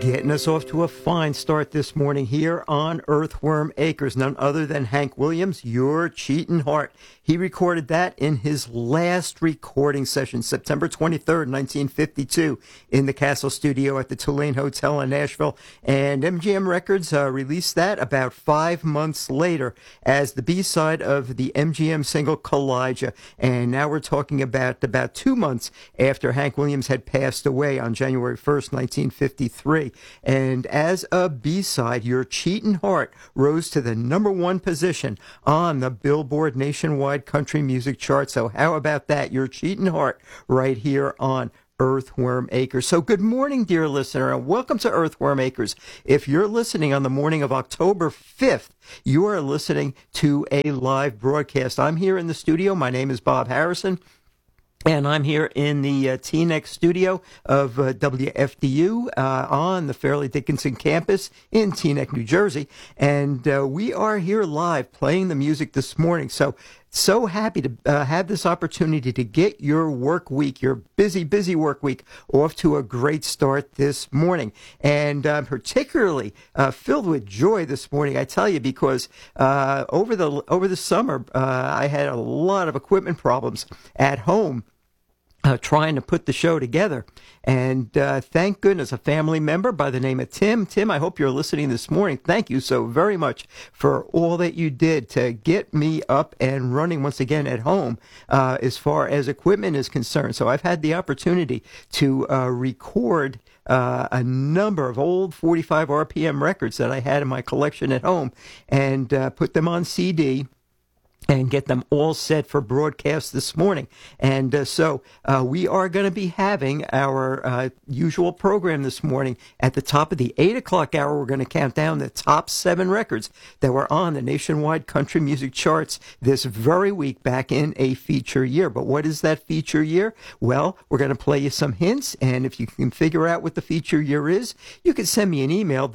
Getting us off to a fine start this morning here on Earthworm Acres. None other than Hank Williams, Your Cheatin' Heart. He recorded that in his last recording session, September 23rd, 1952, in the Castle Studio at the Tulane Hotel in Nashville. And MGM Records released that about 5 months later as the B-side of the MGM single Kalijah. And now we're talking about 2 months after Hank Williams had passed away on January 1st, 1953. And as a B-side, Your Cheatin' Heart rose to the #1 position on the Billboard Nationwide Country Music Chart. So how about that? Your Cheatin' Heart right here on Earthworm Acres. So good morning, dear listener, and welcome to Earthworm Acres. If you're listening on the morning of October 5th, you are listening to a live broadcast. I'm here in the studio. My name is Bob Harrison. And I'm here in the TNEC studio of WFDU on the Fairleigh Dickinson campus in Teaneck, New Jersey. And we are here live playing the music this morning. So happy to have this opportunity to get your work week, your busy work week, off to a great start this morning. And I'm particularly filled with joy this morning, I tell you, because over the summer, I had a lot of equipment problems at home. Trying to put the show together. And thank goodness, a family member by the name of Tim. Tim, I hope you're listening this morning. Thank you so very much for all that you did to get me up and running once again at home as far as equipment is concerned. So I've had the opportunity to record a number of old 45 RPM records that I had in my collection at home and put them on CD and get them all set for broadcast this morning. And so we are going to be having our usual program this morning. At the top of the 8 o'clock hour, we're going to count down the top 7 records that were on the nationwide country music charts this very week back in a feature year. But what is that feature year? Well, we're going to play you some hints, and if you can figure out what the feature year is, you can send me an email,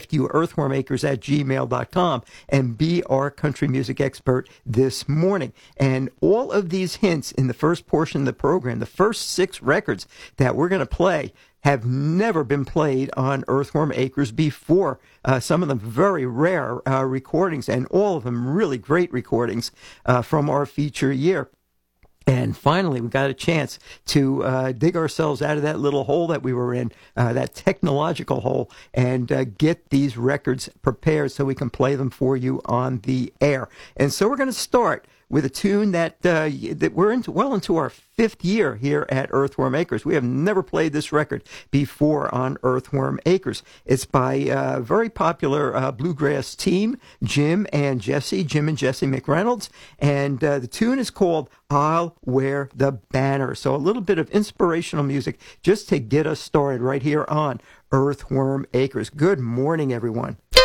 wfduearthwormacres@gmail.com, and be our country music expert this morning. And all of these hints in the first portion of the program, the first 6 records that we're going to play, have never been played on Earthworm Acres before. Some of them very rare recordings, and all of them really great recordings from our feature year. And finally, we got a chance to dig ourselves out of that little hole that we were in, that technological hole, and get these records prepared so we can play them for you on the air. And so we're going to start with a tune that we're into our 5th year here at Earthworm Acres. We have never played this record before on Earthworm Acres. It's by a very popular bluegrass team, Jim and Jesse McReynolds, and the tune is called I'll Wear the Banner. So a little bit of inspirational music just to get us started right here on Earthworm Acres. Good morning, everyone.